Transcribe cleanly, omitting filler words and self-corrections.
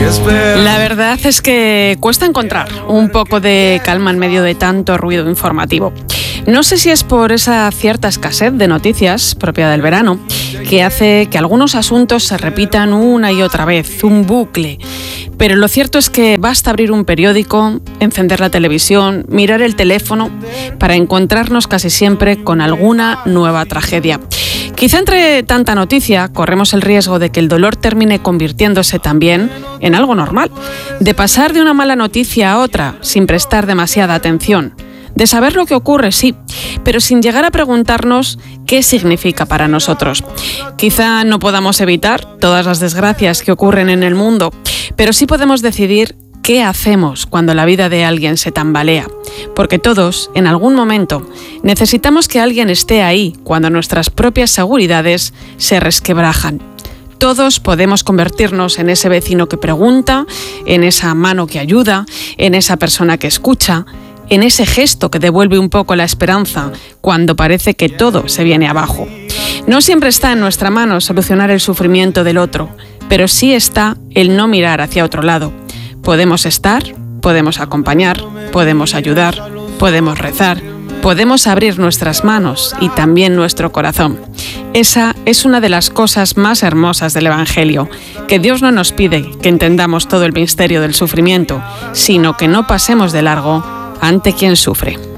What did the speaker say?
La verdad es que cuesta encontrar un poco de calma en medio de tanto ruido informativo. No sé si es por esa cierta escasez de noticias propia del verano que hace que algunos asuntos se repitan una y otra vez, un bucle. Pero lo cierto es que basta abrir un periódico, encender la televisión, mirar el teléfono para encontrarnos casi siempre con alguna nueva tragedia. Quizá entre tanta noticia corremos el riesgo de que el dolor termine convirtiéndose también en algo normal, de pasar de una mala noticia a otra sin prestar demasiada atención, de saber lo que ocurre, sí, pero sin llegar a preguntarnos qué significa para nosotros. Quizá no podamos evitar todas las desgracias que ocurren en el mundo, pero sí podemos decidir qué hacemos cuando la vida de alguien se tambalea, porque todos, en algún momento, necesitamos que alguien esté ahí cuando nuestras propias seguridades se resquebrajan. Todos podemos convertirnos en ese vecino que pregunta, en esa mano que ayuda, en esa persona que escucha, en ese gesto que devuelve un poco la esperanza cuando parece que todo se viene abajo. No siempre está en nuestra mano solucionar el sufrimiento del otro, pero sí está el no mirar hacia otro lado. Podemos estar, podemos acompañar, podemos ayudar, podemos rezar, podemos abrir nuestras manos y también nuestro corazón. Esa es una de las cosas más hermosas del Evangelio, que Dios no nos pide que entendamos todo el misterio del sufrimiento, sino que no pasemos de largo ante quien sufre.